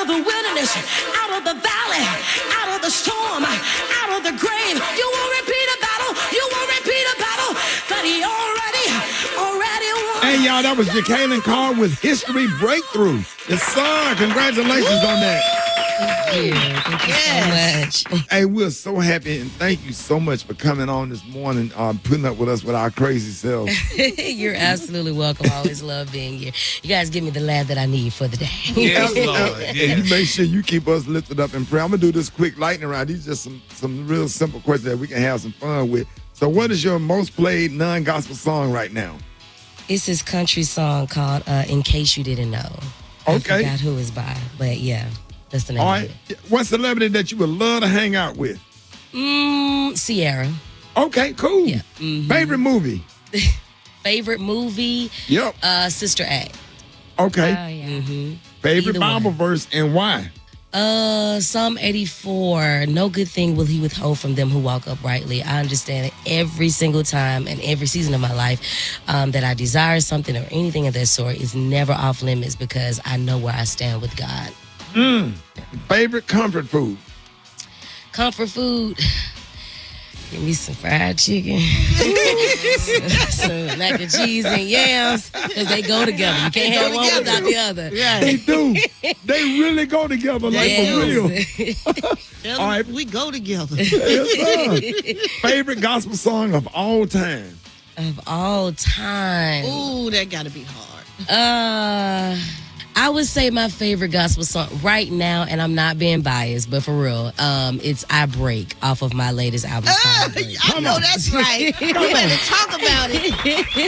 of the wilderness, out of the valley, out of the storm, out of the grave. You won't repeat a battle. You won't repeat a battle that he already won. Hey, y'all, that was Jekalyn Carr with History Breakthrough. Yes, sir. Congratulations on that. Thank you so much. Hey, we're so happy, and thank you so much for coming on this morning, putting up with us with our crazy selves. You're absolutely welcome. I always love being here. You guys give me the laugh that I need for the day. Yes, Lord. And Yes. you make sure you keep us lifted up in prayer. I'm going to do this quick lightning round. These are just some real simple questions that we can have some fun with. So what is your most played non-gospel song right now? It's this country song called In Case You Didn't Know. Okay. I forgot who it's by, but yeah, that's the name All of right. it. What celebrity that you would love to hang out with? Sierra. Okay, cool. Yeah. Mm-hmm. Favorite movie? Favorite movie? Yep. Sister Act. Okay. Mm-hmm. Favorite Either Bible one. verse and why? Psalm 84, no good thing will he withhold from them who walk uprightly. I understand it every single time and every season of my life that I desire something or anything of that sort is never off limits because I know where I stand with God. Favorite comfort food? Comfort food. Give me some fried chicken, some mac and cheese and yams, because they go together. You can't have one without the other. They do. They really go together like for real. Tell All them right. we go together. Yes, sir. Favorite gospel song of all time? Of all time. Ooh, that got to be hard. I would say my favorite gospel song right now, and I'm not being biased, but for real, it's I Break off of my latest album. I Break. I know that's right. You better talk about it.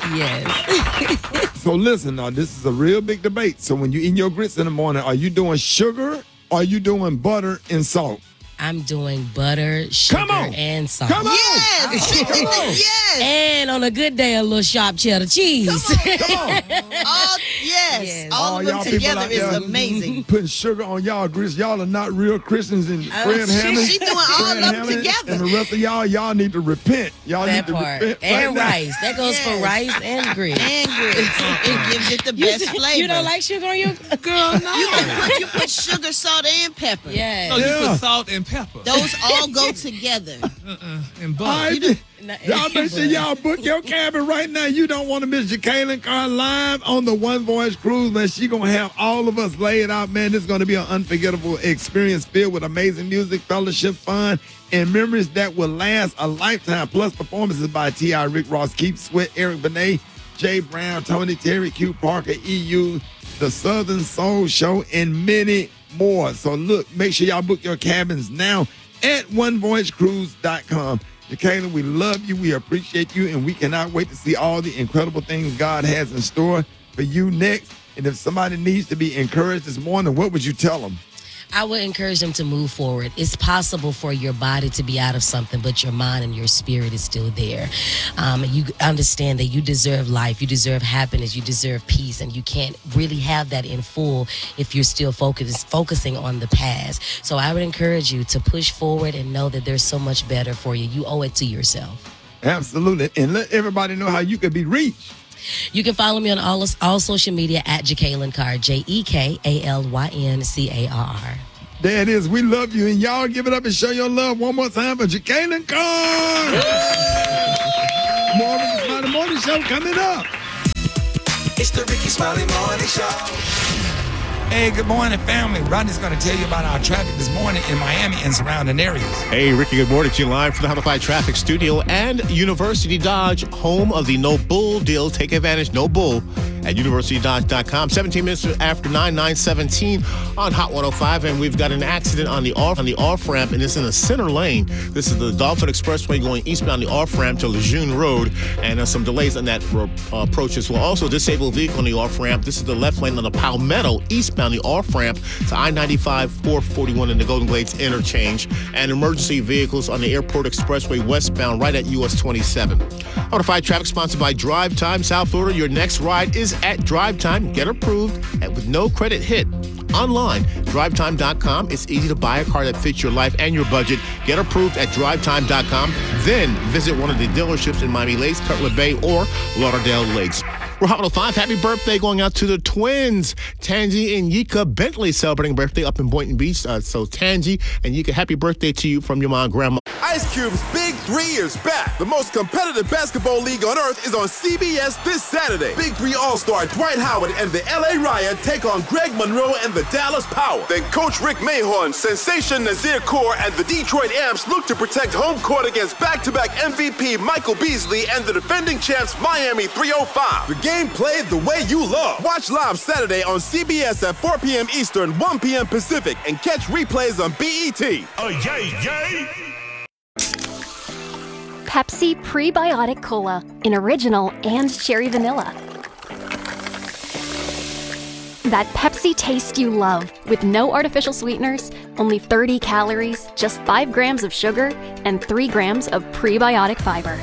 Yes. So listen, now this is a real big debate. So when you eat your grits in the morning, are you doing sugar or are you doing butter and salt? I'm doing butter, sugar, Come on. and salt. Come on. Yes. Come on. Yes. And on a good day, a little sharp cheddar cheese. Come on. Yes. All All of y'all them people together out is there amazing. Putting sugar on y'all grits. Y'all are not real Christians. And Fred Hammond. She doing all Fred of them Hammond, together. And the rest of y'all need to repent. Y'all That need to part. repent. And right now. rice. That goes for Yes. rice and grits. And grits. It gives it the best flavor. You don't like sugar on your Girl, no. You put sugar, salt, and pepper. Yeah. No, you Yeah. put salt and pepper Those all go together. and All butter. right, y'all make sure y'all book your cabin right now. You don't want to miss Jekalyn Carr live on the One Voice Cruise, man. She gonna have all of us laid out, man. This is gonna be an unforgettable experience filled with amazing music, fellowship, fun, and memories that will last a lifetime. Plus performances by T.I., Rick Ross, Keith Sweat, Eric Benet, Jay Brown, Tony Terry, Q Parker, EU, The Southern Soul Show, and many more. So look, make sure y'all book your cabins now at onevoicecruise.com. Jekalyn, we love you, we appreciate you, and we cannot wait to see all the incredible things God has in store for you next. And if somebody needs to be encouraged this morning, what would you tell them? I would encourage them to move forward. It's possible for your body to be out of something, but your mind and your spirit is still there. You understand that you deserve life, you deserve happiness, you deserve peace, and you can't really have that in full if you're still focusing on the past. So I would encourage you to push forward and know that there's so much better for you. You owe it to yourself. Absolutely. And let everybody know how you can be reached. You can follow me on all social media at Jekalyn Carr, JeKalynCarr. There it is. We love you. And y'all give it up and show your love one more time for Jekalyn Carr. More of the Smiley Morning Show coming up. It's the Ricky Smiley Morning Show. Hey, good morning, family. Rodney's going to tell you about our traffic this morning in Miami and surrounding areas. Hey, Ricky, good morning to you live from the High Traffic Studio and University Dodge, home of the No Bull deal. Take advantage, No Bull, at universitydodge.com. 17 minutes after 9:17 on Hot 105, and we've got an accident on the off-ramp, and it's in the center lane. This is the Dolphin Expressway going eastbound the off-ramp to Lejeune Road, and some delays on that approach as well. Also, disabled vehicle on the off-ramp. This is the left lane on the Palmetto eastbound the off-ramp to I-95, 441 in the Golden Glades interchange, and emergency vehicles on the Airport Expressway westbound right at US 27. Notified traffic sponsored by Drive Time South Florida. Your next ride is at Drive Time. Get approved and with no credit hit. Online, drivetime.com. It's easy to buy a car that fits your life and your budget. Get approved at drivetime.com. Then visit one of the dealerships in Miami Lakes, Cutler Bay, or Lauderdale Lakes. We're Hot 105. Happy birthday going out to the twins, Tangi and Yika Bentley, celebrating birthday up in Boynton Beach. So Tangi and Yika, happy birthday to you from your mom and grandma. Ice Cube's Big 3 is back. The most competitive basketball league on earth is on CBS this Saturday. Big 3 All-Star Dwight Howard and the LA Riot take on Greg Monroe and the Dallas Power. Then Coach Rick Mahorn, Sensation Nazir Kaur, and the Detroit Amps look to protect home court against back-to-back MVP Michael Beasley and the defending champs Miami 305. The game played the way you love. Watch live Saturday on CBS at 4 p.m. Eastern, 1 p.m. Pacific, and catch replays on BET. Oh, yay! Pepsi Prebiotic Cola in original and cherry vanilla. That Pepsi taste you love with no artificial sweeteners, only 30 calories, just 5 grams of sugar, and 3 grams of prebiotic fiber.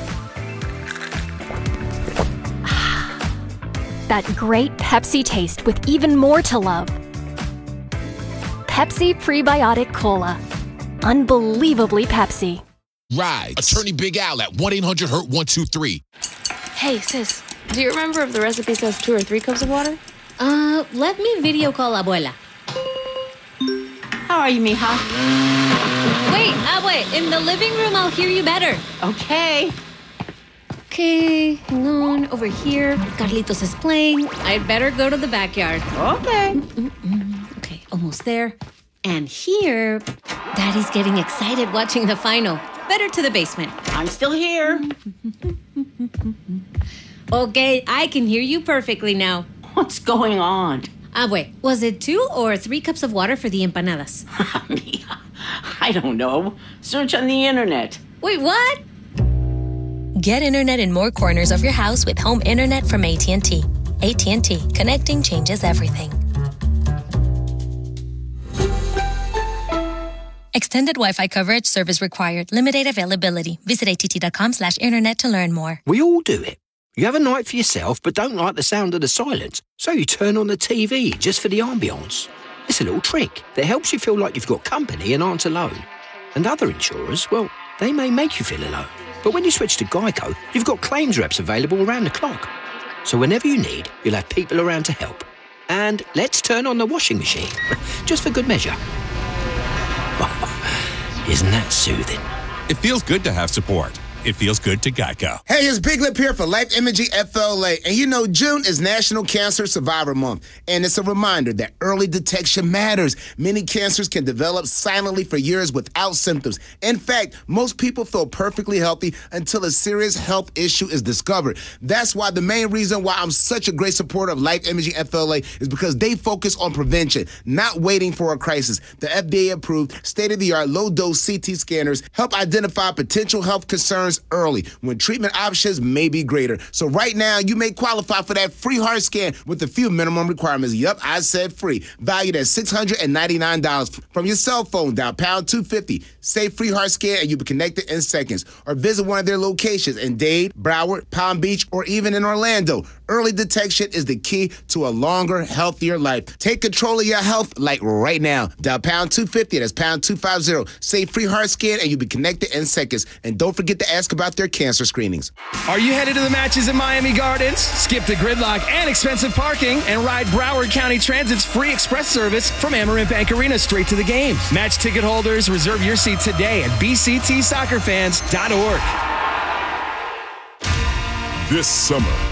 That great Pepsi taste with even more to love. Pepsi Prebiotic Cola. Unbelievably Pepsi. Ride. Attorney Big Al at 1-800-HURT-123. Hey, sis, do you remember if the recipe says 2 or 3 cups of water? Let me video call Abuela. How are you, mija? Wait, Abue, in the living room, I'll hear you better. Okay, hang on. Over here, Carlitos is playing. I'd better go to the backyard. Okay. Okay, almost there. And here, Daddy's getting excited watching the final. Better to the basement. I'm still here. Okay, I can hear you perfectly now. What's going on? Abue, was it 2 or 3 cups of water for the empanadas? I don't know. Search on the internet. Wait, what? Get internet in more corners of your house with home internet from AT&T. AT&T. Connecting changes everything. Extended Wi-Fi coverage, service required. Limited availability. Visit att.com/internet to learn more. We all do it. You have a night for yourself but don't like the sound of the silence, so you turn on the TV just for the ambience. It's a little trick that helps you feel like you've got company and aren't alone. And other insurers, well, they may make you feel alone. But when you switch to Geico, you've got claims reps available around the clock. So whenever you need, you'll have people around to help. And let's turn on the washing machine, just for good measure. Isn't that soothing? It feels good to have support. It feels good to Geico. Hey, it's Big Lip here for Life Imaging FLA. And you know, June is National Cancer Survivor Month. And it's a reminder that early detection matters. Many cancers can develop silently for years without symptoms. In fact, most people feel perfectly healthy until a serious health issue is discovered. That's why the main reason why I'm such a great supporter of Life Imaging FLA is because they focus on prevention, not waiting for a crisis. The FDA-approved, state-of-the-art, low-dose CT scanners help identify potential health concerns early when treatment options may be greater. So right now, you may qualify for that free heart scan with a few minimum requirements. Yup, I said free. Valued at $699 from your cell phone. Dial pound 250. Say free heart scan and you'll be connected in seconds. Or visit one of their locations in Dade, Broward, Palm Beach, or even in Orlando. Early detection is the key to a longer, healthier life. Take control of your health like right now. Dial pound 250. That's pound 250. Say free heart scan and you'll be connected in seconds. And don't forget to ask about their cancer screenings. Are you headed to the matches in Miami Gardens? Skip the gridlock and expensive parking and ride Broward County Transit's free express service from Amerant Bank Arena straight to the games. Match ticket holders, reserve your seat today at bctsoccerfans.org. This summer,